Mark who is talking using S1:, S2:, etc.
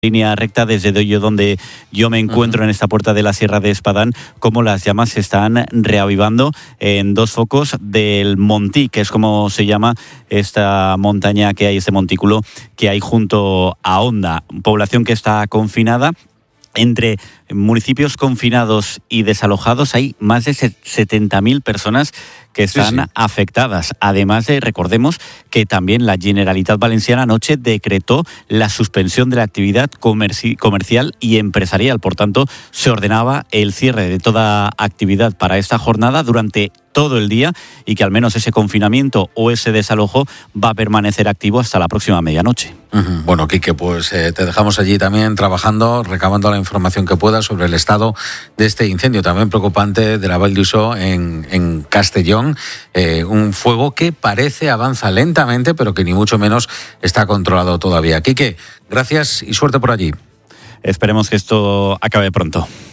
S1: línea recta desde donde yo me encuentro, en esta puerta de la Sierra de Espadán, cómo las llamas se están reavivando en dos focos del Montí, que es como se llama esta montaña que hay, este montículo que hay junto a Onda. Población que está confinada. Entre municipios confinados y desalojados hay más de 70.000 personas que están afectadas. Además de, recordemos, que también la Generalitat Valenciana anoche decretó la suspensión de la actividad comercial y empresarial. Por tanto, se ordenaba el cierre de toda actividad para esta jornada durante todo el día y que al menos ese confinamiento o ese desalojo va a permanecer activo hasta la próxima medianoche.
S2: Bueno, Quique, pues te dejamos allí también trabajando, recabando la información que puedas sobre el estado de este incendio también preocupante de la Vall d'Uixó en Castellón. Un fuego que parece avanza lentamente, pero que ni mucho menos está controlado todavía. Quique, gracias y suerte por allí.
S1: Esperemos que esto acabe pronto.